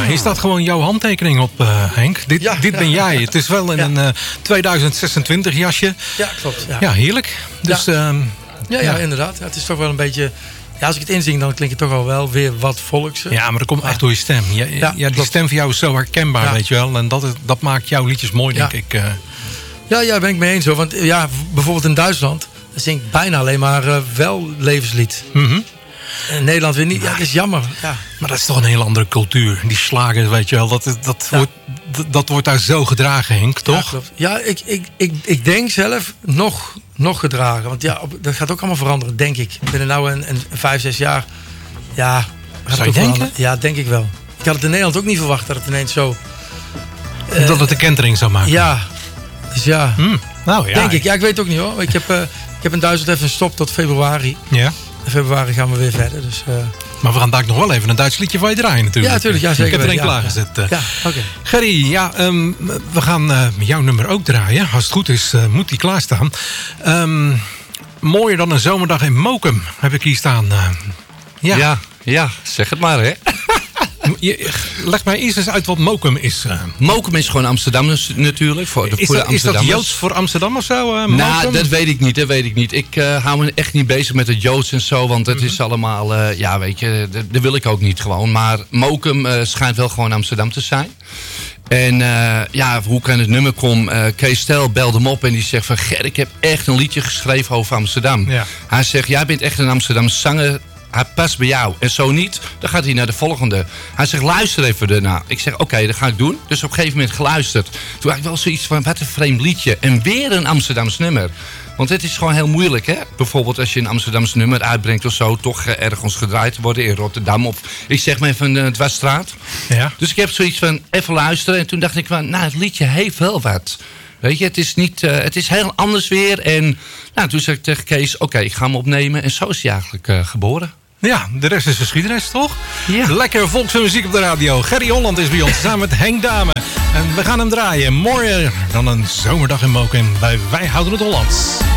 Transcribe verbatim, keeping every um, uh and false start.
hier staat gewoon jouw handtekening op, uh, Henk. Dit, ja, dit ben jij. Het is wel in ja. een uh, tweeduizend zesentwintig jasje. Ja, klopt. Ja, ja heerlijk. Dus, ja. Uh, ja, ja, ja, inderdaad. Ja, het is toch wel een beetje... Ja, als ik het inzing, dan klinkt het toch al wel weer wat volks. Ja, maar dat komt maar, echt door je stem. Ja, ja, ja, die stem van jou is zo herkenbaar, ja. weet je wel. En dat, is, dat maakt jouw liedjes mooi, denk ja. ik. Uh. Ja, ja, ben ik mee eens hoor. Want ja, bijvoorbeeld in Duitsland, dan zing ik bijna alleen maar uh, wel levenslied. Mm-hmm. In Nederland weer niet. Ja, dat is jammer. Ja. Maar dat is toch een hele andere cultuur. Die slagen, weet je wel. Dat, dat, ja. wordt, dat, dat wordt daar zo gedragen, Henk, toch? Ja, klopt. Ja, ik, ik, ik, ik denk zelf nog, nog gedragen. Want ja, op, dat gaat ook allemaal veranderen, denk ik. Binnen nou een, een vijf, zes jaar. Ja, zou je denken? Ja, denk ik wel. Ik had het in Nederland ook niet verwacht dat het ineens zo... Uh, dat het de kentering zou maken. Ja. Dus ja. Hmm. Nou ja. Denk ik. Ja, ik weet het ook niet hoor. Ik heb, uh, ik heb in Duitsland even een stop tot februari. Ja. In februari gaan we weer verder. Dus, uh... Maar we gaan daar nog wel even een Duits liedje van je draaien natuurlijk. Ja, natuurlijk. Ja, zeker. Ik heb er één ja, klaargezet. Ja, ja oké. Okay. Gerry, ja, um, we gaan uh, jouw nummer ook draaien. Als het goed is, uh, moet die klaarstaan. Um, mooier dan een zomerdag in Mokum heb ik hier staan. Uh, ja. Ja, ja, zeg het maar hè. Je, leg mij eerst eens uit wat Mokum is. Uh. Mokum is gewoon Amsterdam natuurlijk. Voor de, is, voor dat, de is dat Joods voor Amsterdam of zo? Uh, nou, dat weet ik niet. Dat weet ik niet. Ik uh, hou me echt niet bezig met het Joods en zo. Want dat mm-hmm. is allemaal, uh, ja weet je, dat, dat wil ik ook niet gewoon. Maar Mokum uh, schijnt wel gewoon Amsterdam te zijn. En uh, ja, hoe ik aan het nummer kom, uh, Kees Stel belde hem op en die zegt van... Ger, ik heb echt een liedje geschreven over Amsterdam. Ja. Hij zegt, jij bent echt een Amsterdamse zanger... Hij past bij jou. En zo niet, dan gaat hij naar de volgende. Hij zegt, luister even ernaar. Ik zeg, oké, okay, dat ga ik doen. Dus op een gegeven moment geluisterd. Toen had ik wel zoiets van, wat een vreemd liedje. En weer een Amsterdams nummer. Want het is gewoon heel moeilijk, hè. Bijvoorbeeld als je een Amsterdams nummer uitbrengt of zo... toch uh, ergens gedraaid te worden in Rotterdam. Of ik zeg maar even uh, Dwarsstraat. Ja. Dus ik heb zoiets van, even luisteren. En toen dacht ik van, nou, het liedje heeft wel wat. Weet je, het is, niet, uh, het is heel anders weer. En nou, toen zei ik tegen Kees, oké, okay, ik ga hem opnemen. En zo is hij eigenlijk uh, geboren. Ja, de rest is geschiedenis, toch? Ja. Lekker volksmuziek op de radio. Gerry Holland is bij ons, samen met Henk Dame. En we gaan hem draaien. Mooier dan een zomerdag in Mokum bij Wij Houden het Hollands.